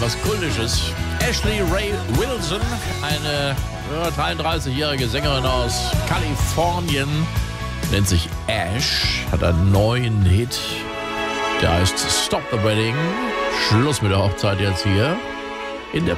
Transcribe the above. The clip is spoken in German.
was Kultisches. Ashley Ray Wilson, eine 33-jährige Sängerin aus Kalifornien, nennt sich Ash, hat einen neuen Hit, der heißt Stop the Wedding. Schluss mit der Hochzeit jetzt hier in der